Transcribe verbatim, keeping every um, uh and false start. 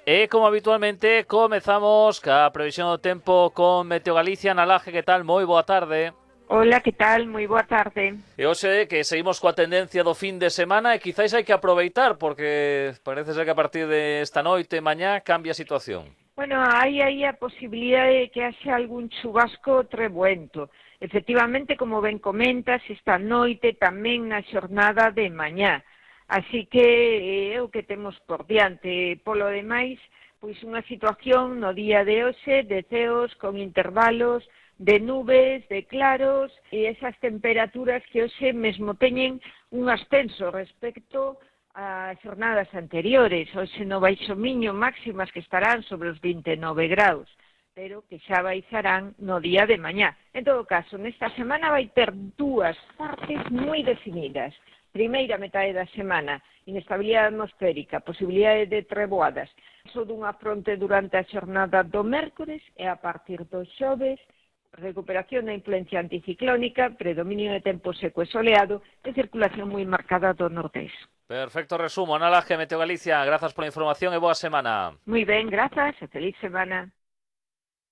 E como habitualmente comezamos ca previsión do tempo con Meteo Galicia. Nalaje, que tal? Moi boa tarde. Hola, ¿qué tal? Muy boa tarde. E hoxe que seguimos coa tendencia do fin de semana e quizáis hai que aproveitar porque parece ser que a partir de esta noite e mañá cambia a situación. Bueno, hai aí a posibilidade de que haxa algún chubasco trebuento. Efectivamente, como ben comentas, esta noite tamén na xornada de mañá. Así que é o que temos por diante. Polo demais, pois unha situación no día de hoxe de ceos con intervalos de nubes, de claros, e esas temperaturas que hoxe mesmo teñen un ascenso respecto as xornadas anteriores. Hoxe no Baixo Miño máximas que estarán sobre os vinte e nove graus, pero que xa baixarán no día de mañá. En todo caso, nesta semana vai ter dúas partes moi definidas. Primeira metade da semana, inestabilidade atmosférica, posibilidade de treboadas. Iso dunha fronte durante a xornada do mércores e a partir do xoves, recuperación da influencia anticiclónica, predominio de tempo seco e soleado e circulación moi marcada do nordés. Perfecto resumo. Nalaje, Meteo Galicia, grazas pola información e boa semana. Moi ben, grazas e feliz semana.